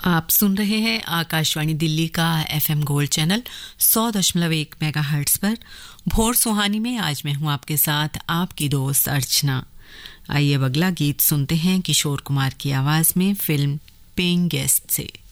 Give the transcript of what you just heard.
आप सुन रहे हैं आकाशवाणी दिल्ली का एफएम गोल्ड चैनल 100.1 मेगाहर्ट्ज पर। भोर सुहानी में आज मैं हूं आपके साथ आपकी दोस्त अर्चना। आइए अब अगला गीत सुनते हैं किशोर कुमार की आवाज में फिल्म पेइंग गेस्ट से।